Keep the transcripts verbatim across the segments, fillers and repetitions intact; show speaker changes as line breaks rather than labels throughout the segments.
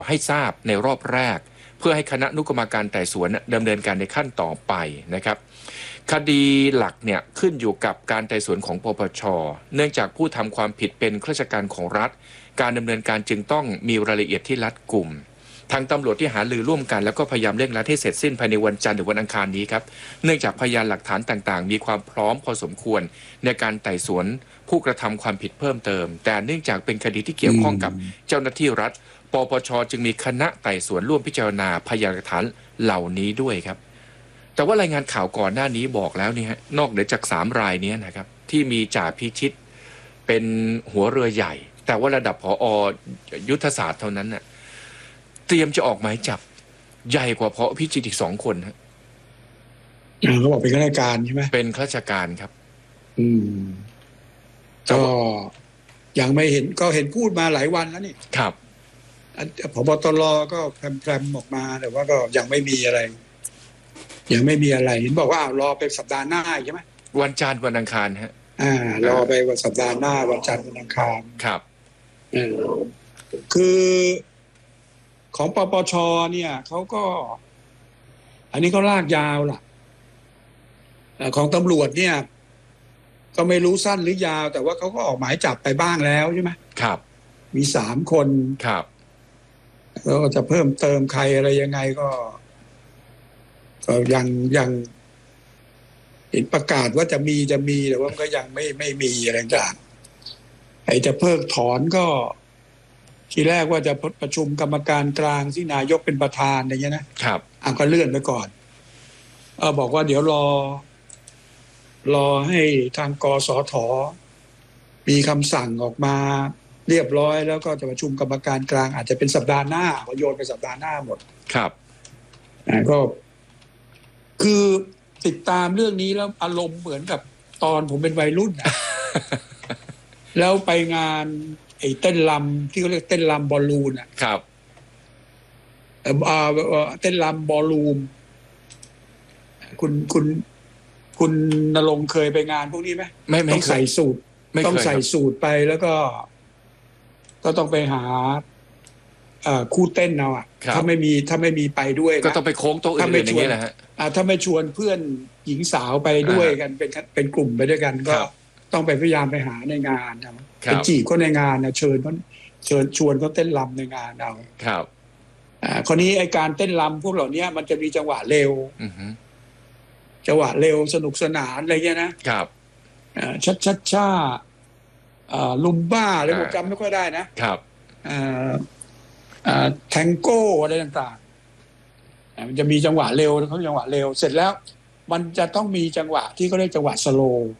ให้ทราบในรอบแรกเพื่อให้คณะอนุกรรมการไต่สวนดำเนินการในขั้นต่อไปนะครับคดีหลักเนี่ยขึ้นอยู่กับการไต่สวนของปปช.เนื่องจากผู้ทำความผิดเป็นข้าราชการของรัฐการดำเนินการจึงต้องมีรายละเอียดที่รัดกุมทางตำรวจที่หารือร่วมกันแล้วก็พยายามเร่งรัดให้เสร็จสิ้นภายในวันจันทร์หรือวันอังคารนี้ครับเนื่องจากพยานหลักฐานต่างๆมีความพร้อมพอสมควรในการไต่สวนผู้กระทำความผิดเพิ่มเติมแต่เนื่องจากเป็นคดีที่เกี่ยวข้องกับเจ้าหน้าที่รัฐปปช.จึงมีคณะไต่สวนร่วมพิจารณาพยานหลักฐานเหล่านี้ด้วยครับแต่ว่ารายงานข่าวก่อนหน้านี้บอกแล้วนี่ฮะนอกเหนือจากสามรายนี้นะครับที่มีจ่าพิชิตเป็นหัวเรือใหญ่แต่ว่าระดับผอ.ยุทธศาสตร์เท่านั้นน่ะเตรียมจะออกหมายจับใหญ่กว่าผอ.พิชิตอีกสองคนฮะ
เขาบอกเป็นข้าราชการใช่ไหม
เป็นข้าราชการครับ
อืมก็ยังไม่เห็นก็เห็นพูดมาหลายวันแล้วนี่
ครับ
ผบตรก็แพรมๆออกมาแต่ว่าก็ยังไม่มีอะไรยังไม่มีอะไรเห็นบอกว่ารอไปสัปดาห์หน้าใช่ไหม
วันจันทร์วันอังคารฮะ
อ่ารอไปวันสัปดาห์หน้าวันจันทร์วันอังคาร
ครับ
เออคือของปปช.เนี่ยเขาก็อันนี้เขาลากยาวล่ะของตำรวจเนี่ยก็ไม่รู้สั้นหรือยาวแต่ว่าเขาก็ออกหมายจับไปบ้างแล้วใช่ไหม
ครับ
มีสามคน
ครับ
แล้วก็จะเพิ่มเติมใครอะไรยังไงก็ก็ยังยังเห็นประกาศว่าจะมีจะมีแต่ว่าก็ยังไม่ไม่มีอะไรต่างไอ้จะเพิกถอนก็ทีแรกว่าจะประชุมกรรมการกลางที่นายกเป็นประธานอะไรเงี้ยนะครับอ่ะก็เลื่อนไปก่อนเออบอกว่าเดี๋ยวรอรอให้ทางกสทมีคำสั่งออกมาเรียบร้อยแล้วก็จะประชุมกรรมการกลางอาจจะเป็นสัปดาห์หน้าก็โยนไปสัปดาห์หน้าหมด
ครับ
อ่าก็คือติดตามเรื่องนี้แล้วอารมณ์เหมือนกับตอนผมเป็นวัยรุ่น แล้วไปงานไอ้เต้นรำที่เขาเรียกเต้นรำบอลลูนอ่ะ
ครับ
เอ่อเต้นรำบอลลูนคุณคุณคุณณรงค์เคยไปงานพวกนี้ไหม
ไม่ไม่
ต้องใส่สูทต้องใส่สูทไปแล้วก็ก็ต้องไปหาคู่เต้นเอาอ่ะถ้าไม่มีถ้าไม่มีไปด้วย
ก็ต้องไปโค้งโต๊ะอื่นอย่างนี้แหละฮะ
ถ้าไม่ชวนเพื่อนหญิงสาวไปด้วยกันเป็นเป็นกลุ่มไปด้วยกันก็ต้องไปพยายามไปหาในงานนะไปจีบก็ในงานนะเชิญเขาเชิญชวนเขาเต้นรำในงานเอา
ครับ
อ่าคราวนี้ไอการเต้นรำพวกเหล่านี้มันจะมีจังหวะเร็วจังหวะเร็วสนุกสนานอะไรเงี้ยนะครับอ่าชัดชัดช่าอ่าลุมบ้าอะไรผมจำไม่ค่อยได้นะครับอ่าอ่าแทงโก้อะไรต่างๆมันจะมีจังหวะเร็วเขาจังหวะเร็วเสร็จแล้วมันจะต้องมีจังหวะที่เขาเรียกจังหวะสโลว์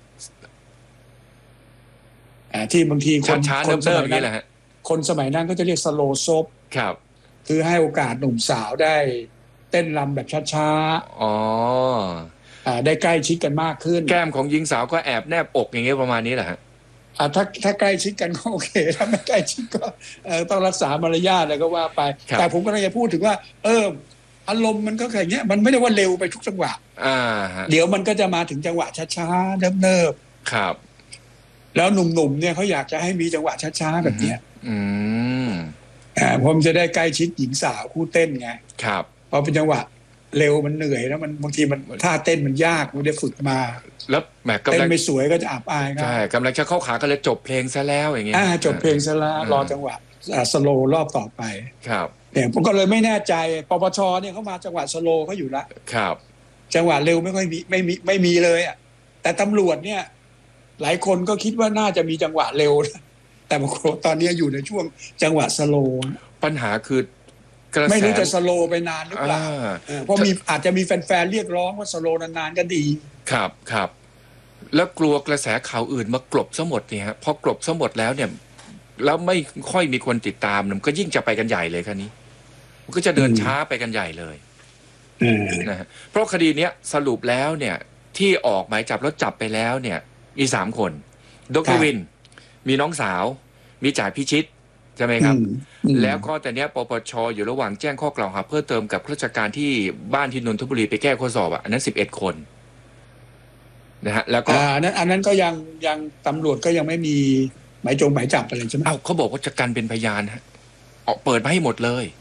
ที่บางทีคน
คนสมัยนั้น
คนสมัยนั้นก็จะเรียกสโลว์ซบ
ครับ
คือให้โอกาสหนุ่มสาวได้เต้นรำแบบช้า
ๆอ๋อ
ได้ใกล้ชิดกันมากขึ้น
แก้มของหญิงสาวก็แอบแนบอกอย่างเงี้ยประมาณนี้แหละฮะ
ถ้าถ้าใกล้ชิดกันก็โอเคถ้าไม่ใกล้ชิดก็ต้องรักษามารยาทอะไรก็ว่าไปแต่ผมก็เลยจะพูดถึงว่าเอออารมณ์มันก็แค่เนี้ยมันไม่ได้ว่าเร็วไปทุกจังหวะเดี๋ยวมันก็จะมาถึงจังหวะช้าๆเนิบ
ๆครับ
แล้วหนุ่มๆเนี่ยเขาอยากจะให้มีจังหวะช้าๆแบบเนี้ย
อืม
อ่าผมจะได้ใกล้ชิดหญิงสาวคู่เต้นไง
ครับ
พอเป็นจังหวะเร็วมันเหนื่อยแล้วมันบางทีมันท่าเต้นมันยากมันได้ฝึกมา
แล้วแหมกำลัง
เต้นไม่สวยก็จะอับอาย
ใช่กำลังจะเข้าขาก็เลยจบเพลงซะแล้วอย่างเงี้ย
จบเพลงซะแล้วรอจังหวะสโลว์รอบต่อไป
ครับ
เนี่ยผมก็เลยไม่แน่ใจปปชเนี่ยเขามาจังหวะสโลว์เขาอยู่ละ
ครับ
จังหวะเร็วไม่ค่อยมีไม่มีไม่มีเลยอ่ะแต่ตำรวจเนี่ยหลายคนก็คิดว่าน่าจะมีจังหวะเร็วแต่บางคนตอนนี้อยู่ในช่วงจังหวะสโลว์
ปัญหาคือ
ไม่รู้จะสโลว์ไปนานหรือเปล่าเพราะมีอาจจะมีแฟนๆเรียกร้องว่าสโลว์นานๆก็ดี
ครับครับแล้วกลัวกระแสข่าวอื่นมากลบซะหมดเนี่ยฮะพอกลบซะหมดแล้วเนี่ยแล้วไม่ค่อยมีคนติดตามมันก็ยิ่งจะไปกันใหญ่เลยคราวนี้มันก็จะเดินช้าไปกันใหญ่เลยนะฮะเพราะคดีเนี้ยสรุปแล้วเนี่ยที่ออกหมายจับแล้วจับไปแล้วเนี่ยมีสามคนดร.วินมีน้องสาวมีจ่าพิชิตใช่ไหมครับแล้วก็แต่เนี้ยปปช.อยู่ระหว่างแจ้งข้อกล่าวหาเพิ่มเติมกับข้าราชการที่บ้านที่นนทบุรีไปแก้ข้อสอบอ่ะอันนั้นสิบเอ็ดคนนะฮะแล้วก็
อันนั้นอันนั้นก็ยังยังตำรวจก็ยังไม่มีหมายจงหมายจับอะไรใช่ไหม
อ้าวเขาบอกว่าจะกันเป็นพยานฮะออกเปิดมาให้หมดเลย